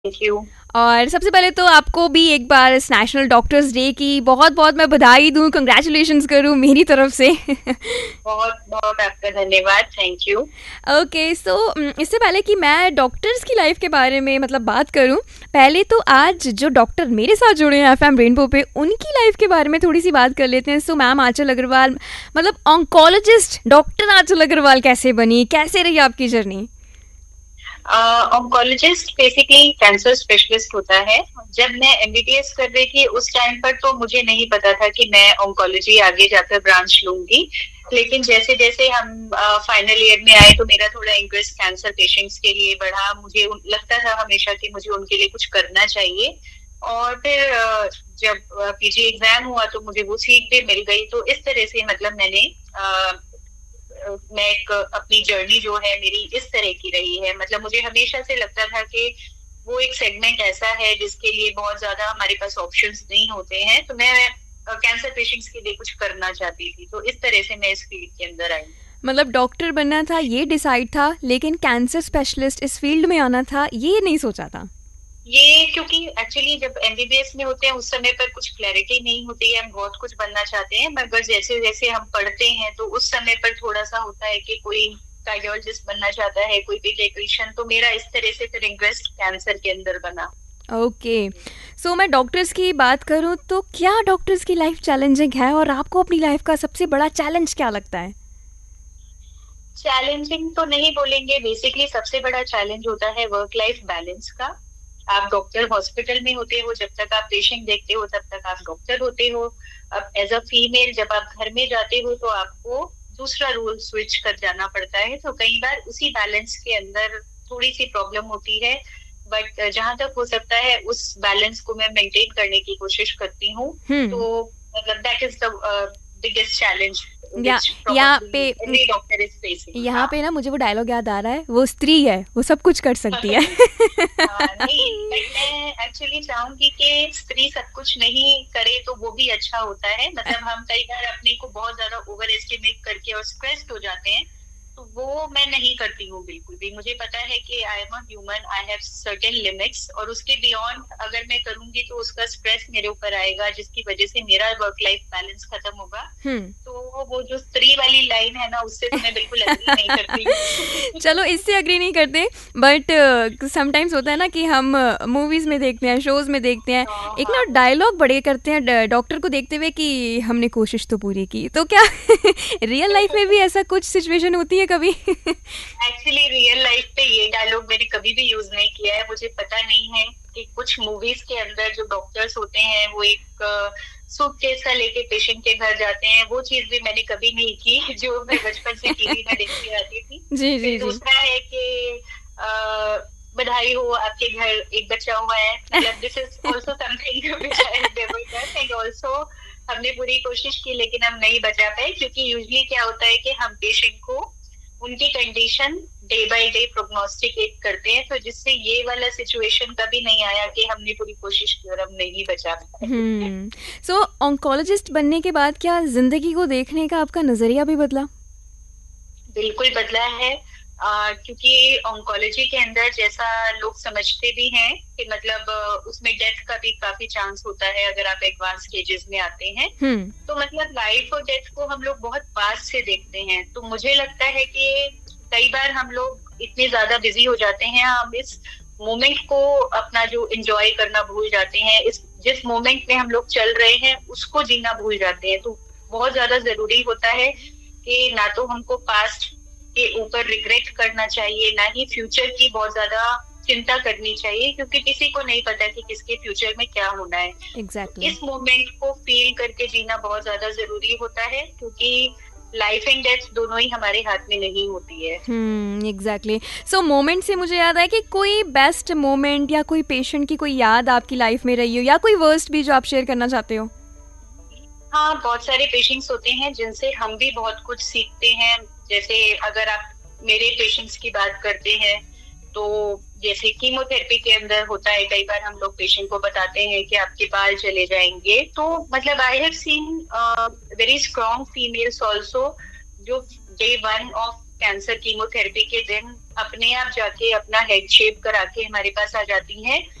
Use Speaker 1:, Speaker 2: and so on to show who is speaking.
Speaker 1: Thank you.
Speaker 2: और सबसे पहले तो आपको भी एक बार इस नेशनल डॉक्टर्स डे की बहुत बहुत मैं बधाई दूं, कंग्रेचुलेशंस करूं मेरी तरफ से।
Speaker 1: बहुत बहुत आपका धन्यवाद। Thank you.
Speaker 2: ओके, सो इससे पहले कि मैं डॉक्टर्स की लाइफ के बारे में मतलब बात करूं, पहले तो आज जो डॉक्टर मेरे साथ जुड़े हैं एफएम रेनबो पे उनकी लाइफ के बारे में थोड़ी सी बात कर लेते हैं। सो मैम आंचल अग्रवाल, मतलब ऑन्कोलॉजिस्ट डॉक्टर आंचल अग्रवाल कैसे बनी, कैसे रही आपकी journey?
Speaker 1: Oncologist basically cancer specialist होता है। जब मैं एमबीबीएस कर रही थी उस टाइम पर तो मुझे नहीं पता था कि मैं ऑन्कोलॉजी आगे जाकर ब्रांच लूंगी। लेकिन जैसे जैसे हम फाइनल ईयर में आए तो मेरा थोड़ा इंटरेस्ट कैंसर पेशेंट्स के लिए बढ़ा। मुझे लगता था हमेशा कि मुझे उनके लिए कुछ करना चाहिए। और फिर जब पीजी एग्जाम हुआ तो मुझे वो सीट भी मिल गई। तो इस तरह से मतलब मैं एक अपनी जर्नी जो है मेरी इस तरह की रही है। मतलब मुझे हमेशा से लगता था कि वो एक सेगमेंट ऐसा है जिसके लिए बहुत ज्यादा हमारे पास ऑप्शंस नहीं होते हैं। तो मैं कैंसर पेशेंट्स के लिए कुछ करना चाहती थी। तो इस तरह से मैं इस फील्ड के अंदर आई।
Speaker 2: मतलब डॉक्टर बनना था ये डिसाइड था, लेकिन कैंसर स्पेशलिस्ट इस फील्ड में आना था ये नहीं सोचा था।
Speaker 1: ये क्योंकि एक्चुअली जब एमबीबीएस में होते हैं उस समय पर कुछ क्लैरिटी नहीं होती है। हम बहुत कुछ बनना चाहते हैं मगर जैसे जैसे हम पढ़ते हैं तो उस समय पर थोड़ा सा होता है कि कोई कार्डियोलॉजिस्ट बनना चाहता है, कोई पीडियाट्रिशियन। तो मेरा इस तरह से फिर इंटरेस्ट कैंसर के अंदर बना।
Speaker 2: ओके, सो मैं डॉक्टर्स की बात करूं तो क्या डॉक्टर्स की लाइफ चैलेंजिंग है, और आपको अपनी लाइफ का सबसे बड़ा चैलेंज क्या लगता है?
Speaker 1: चैलेंजिंग तो नहीं बोलेंगे। बेसिकली सबसे बड़ा चैलेंज होता है वर्क लाइफ बैलेंस का। आप डॉक्टर हॉस्पिटल में होते हो, जब तक आप पेशेंट देखते हो तब तक आप डॉक्टर होते हो। अब एज अ फीमेल जब आप घर में जाते हो तो आपको दूसरा रोल स्विच कर जाना पड़ता है। तो कई बार उसी बैलेंस के अंदर थोड़ी सी प्रॉब्लम होती है। बट जहां तक हो सकता है उस बैलेंस को मैं मेंटेन करने की कोशिश करती हूँ।
Speaker 2: हम्म।
Speaker 1: तो मतलब that is the biggest challenge
Speaker 2: या
Speaker 1: विच
Speaker 2: यहाँ
Speaker 1: प्रोबेबली
Speaker 2: पे
Speaker 1: एवरी डॉक्टर इज फेसिंग।
Speaker 2: यहाँ
Speaker 1: हाँ।
Speaker 2: पे ना मुझे वो डायलॉग याद आ रहा है, वो स्त्री है वो सब कुछ कर सकती है।
Speaker 1: नहीं, बट मैं एक्चुअली चाहूंगी कि स्त्री सब कुछ नहीं करे तो वो भी अच्छा होता है। मतलब हम कई बार अपने को बहुत ज्यादा ओवर एस्टिमेट करके और स्ट्रेस्ड हो जाते हैं। तो वो मैं नहीं करती हूँ बिल्कुल भी। मुझे पता है कि I am a human, I have certain limits, और उसके बियॉन्ड अगर मैं करूंगी तो उसका स्ट्रेस मेरे ऊपर आएगा जिसकी वजह से मेरा वर्क लाइफ बैलेंस खत्म होगा।
Speaker 2: हम्म।
Speaker 1: तो वो जो स्त्री वाली लाइन है ना उससे तो मैं बिल्कुल एग्री नहीं करती।
Speaker 2: चलो इससे अग्री नहीं करते, बट समटाइम्स होता है ना कि हम मूवीज में देखते हैं, शोज में देखते हैं,
Speaker 1: हाँ
Speaker 2: एक ना
Speaker 1: हाँ।
Speaker 2: डायलॉग बड़े करते हैं डॉक्टर को देखते हुए कि हमने कोशिश तो पूरी की। तो क्या रियल लाइफ में भी ऐसा कुछ सिचुएशन होती है कभी?
Speaker 1: एक्चुअली रियल लाइफ पे ये डायलॉग मैंने कभी भी यूज नहीं किया है। मुझे पता नहीं है कि कुछ मूवीज के अंदर जो डॉक्टर्स होते हैं वो एक सूटकेस सा लेके पेशेंट के घर जाते हैं। वो चीज भी मैंने कभी नहीं की जो मैं बचपन से टीवी में देखती आती थी।
Speaker 2: जी
Speaker 1: फिर
Speaker 2: जी जी।
Speaker 1: दूसरा है कि बधाई हो आपके घर एक बच्चा हुआ है। मतलब this is also something which I have never done. And also हमने पूरी कोशिश की लेकिन हम नहीं बचा पाए, क्योंकि यूजली क्या होता है कि हम पेशेंट को उनकी कंडीशन डे बाय डे प्रोग्नोस्टिकेट करते हैं। तो जिससे ये वाला सिचुएशन कभी नहीं आया कि हमने पूरी कोशिश की और हम नहीं बचा पाए।
Speaker 2: सो ऑन्कोलॉजिस्ट बनने के बाद क्या जिंदगी को देखने का आपका नजरिया भी बदला?
Speaker 1: बिल्कुल बदला है। क्योंकि ऑन्कोलॉजी के अंदर जैसा लोग समझते भी हैं कि मतलब उसमें डेथ का भी काफी चांस होता है अगर आप एडवांस स्टेजेस में आते हैं।
Speaker 2: हम्म।
Speaker 1: तो मतलब लाइफ और डेथ को हम लोग बहुत पास से देखते हैं। तो मुझे लगता है कि कई बार हम लोग इतने ज्यादा बिजी हो जाते हैं, हम इस मोमेंट को अपना जो एंजॉय करना भूल जाते हैं। इस जिस मोमेंट में हम लोग चल रहे हैं उसको जीना भूल जाते हैं। तो बहुत ज्यादा जरूरी होता है कि ना तो हमको पास्ट के ऊपर रिग्रेट करना चाहिए, ना ही फ्यूचर की बहुत ज्यादा चिंता करनी चाहिए, क्योंकि किसी को नहीं पता कि किसके फ्यूचर में क्या होना है। तो
Speaker 2: एग्जैक्टली।
Speaker 1: इस मोमेंट को फील करके जीना बहुत ज्यादा जरूरी होता है, क्योंकि लाइफ एंड डेथ दोनों ही हमारे हाथ में नहीं होती है।
Speaker 2: एग्जैक्टली। सो मोमेंट से मुझे याद आया कि कोई बेस्ट मोमेंट या कोई पेशेंट की कोई याद आपकी लाइफ में रही हो, या कोई वर्स्ट भी जो आप शेयर करना चाहते हो?
Speaker 1: हाँ, बहुत सारे पेशेंट्स होते हैं जिनसे हम भी बहुत कुछ सीखते हैं। जैसे अगर आप मेरे पेशेंट्स की बात करते हैं तो जैसे कीमोथेरेपी के अंदर होता है, कई बार हम लोग पेशेंट को बताते हैं कि आपके बाल चले जाएंगे। तो मतलब I have seen very strong females also जो day one of cancer chemotherapy के दिन अपने आप जाके अपना हेड शेप करा के हमारे पास आ जाती हैं।